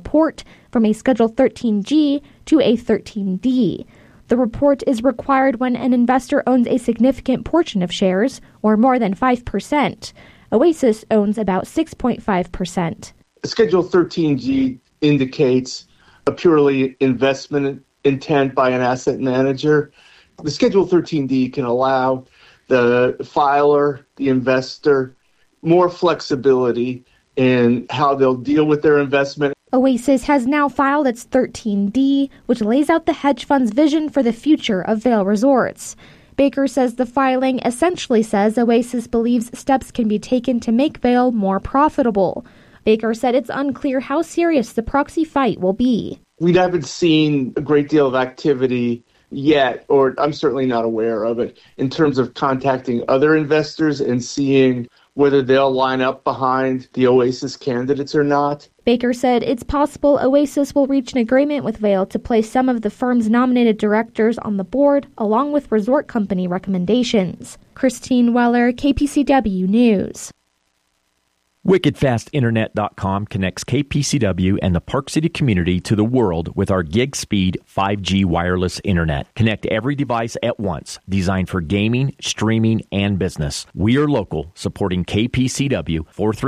report from a Schedule 13G to a 13D. The report is required when an investor owns a significant portion of shares, or more than 5%. Oasis owns about 6.5%. Schedule 13G indicates a purely investment intent by an asset manager. The Schedule 13D can allow the filer, the investor, more flexibility in how they'll deal with their investment. Oasis has now filed its 13D, which lays out the hedge fund's vision for the future of Vail Resorts. Baker says the filing essentially says Oasis believes steps can be taken to make Vail more profitable. Baker said it's unclear how serious the proxy fight will be. We haven't seen a great deal of activity yet, or I'm certainly not aware of it, in terms of contacting other investors and seeing whether they'll line up behind the Oasis candidates or not. Baker said it's possible Oasis will reach an agreement with Vail to place some of the firm's nominated directors on the board, along with resort company recommendations. Christine Weller, KPCW News. WickedFastInternet.com connects KPCW and the Park City community to the world with our gig speed 5G wireless internet. Connect every device at once, designed for gaming, streaming, and business. We are local, supporting KPCW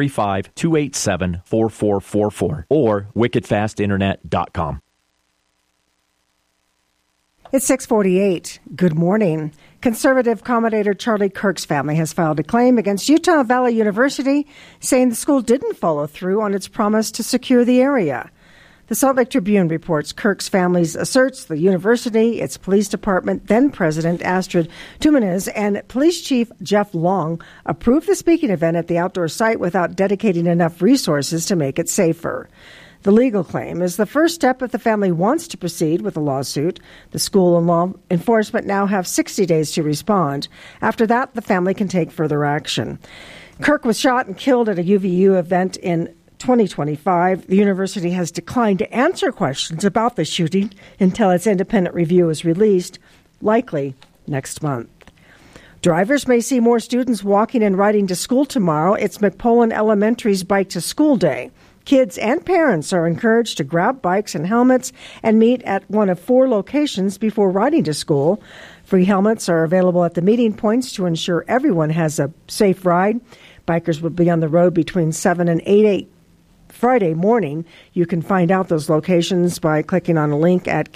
435-287-4444 or WickedFastInternet.com. It's 6:48. Good morning. Conservative commentator Charlie Kirk's family has filed a claim against Utah Valley University, saying the school didn't follow through on its promise to secure the area. The Salt Lake Tribune reports Kirk's family asserts the university, its police department, then President Astrid Tumanez, and Police Chief Jeff Long approved the speaking event at the outdoor site without dedicating enough resources to make it safer. The legal claim is the first step if the family wants to proceed with a lawsuit. The school and law enforcement now have 60 days to respond. After that, the family can take further action. Kirk was shot and killed at a UVU event in 2025. The university has declined to answer questions about the shooting until its independent review is released, likely next month. Drivers may see more students walking and riding to school tomorrow. It's McPolin Elementary's Bike to School Day. Kids and parents are encouraged to grab bikes and helmets and meet at one of 4 locations before riding to school. Free helmets are available at the meeting points to ensure everyone has a safe ride. Bikers will be on the road between 7 and 8 Friday morning. You can find out those locations by clicking on a link at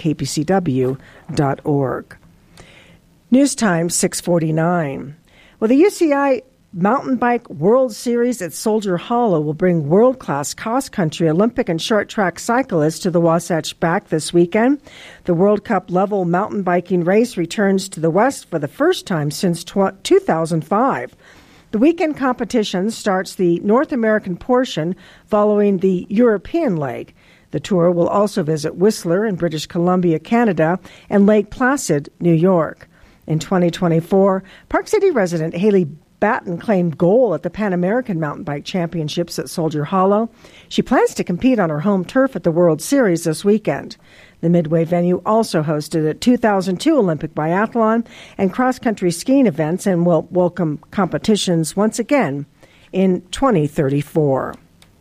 kpcw.org. News time, 6:49. Well, the UCI Mountain Bike World Series at Soldier Hollow will bring world-class cross-country Olympic and short-track cyclists to the Wasatch Back this weekend. The World Cup level mountain biking race returns to the West for the first time since 2005. The weekend competition starts the North American portion following the European leg. The tour will also visit Whistler in British Columbia, Canada, and Lake Placid, New York. In 2024, Park City resident Haley Batten claimed gold at the Pan American Mountain Bike Championships at Soldier Hollow. She plans to compete on her home turf at the World Series this weekend. The Midway venue also hosted a 2002 Olympic biathlon and cross-country skiing events and will welcome competitions once again in 2034.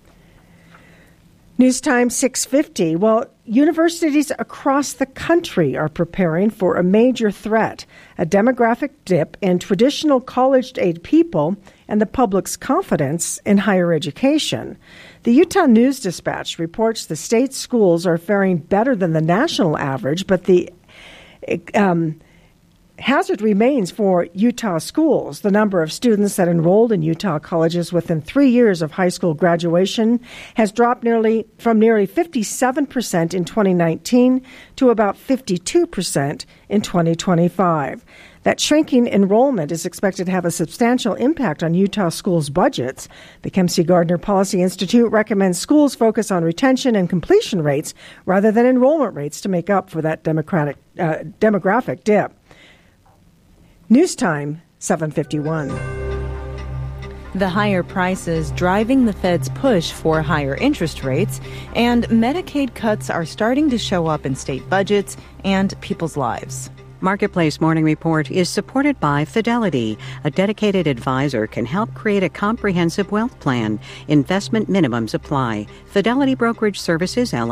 News time 6:50. Well, universities across the country are preparing for a major threat, a demographic dip in traditional college-age people and the public's confidence in higher education. The Utah News Dispatch reports the state schools are faring better than the national average, but the hazard remains for Utah schools. The number of students that enrolled in Utah colleges within 3 years of high school graduation has dropped from nearly 57% in 2019 to about 52% in 2025. That shrinking enrollment is expected to have a substantial impact on Utah schools' budgets. The Kempsey Gardner Policy Institute recommends schools focus on retention and completion rates rather than enrollment rates to make up for that demographic dip. News time, 7:51. The higher prices driving the Fed's push for higher interest rates, and Medicaid cuts are starting to show up in state budgets and people's lives. Marketplace Morning Report is supported by Fidelity. A dedicated advisor can help create a comprehensive wealth plan. Investment minimums apply. Fidelity Brokerage Services,